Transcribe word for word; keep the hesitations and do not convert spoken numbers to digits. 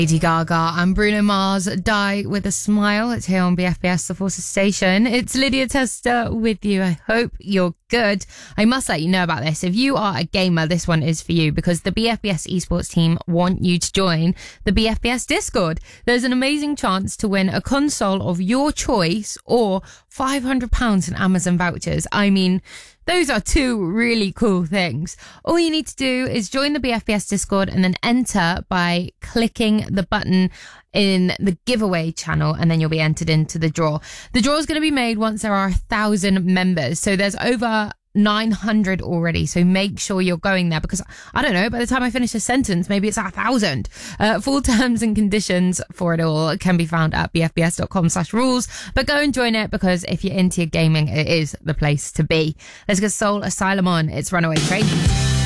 Lady Gaga and Bruno Mars, Die With a Smile. It's here on B F B S, the Forces Station. It's Lydia Tester with you. I hope you're good. I must let you know about this. If you are a gamer, this one is for you because the B F B S esports team want you to join the B F B S Discord. There's an amazing chance to win a console of your choice or five hundred pounds in Amazon vouchers. I mean, those are two really cool things. All you need to do is join the B F B S Discord and then enter by clicking the button in the giveaway channel, and then you'll be entered into the draw. The draw is going to be made once there are a thousand members. So there's over nine hundred already. So make sure you're going there because I don't know, by the time I finish a sentence, maybe it's at a thousand. Uh, full terms and conditions for it all can be found at bfbs.com slash rules. But go and join it because if you're into your gaming, it is the place to be. Let's get Soul Asylum on. It's Runaway Train.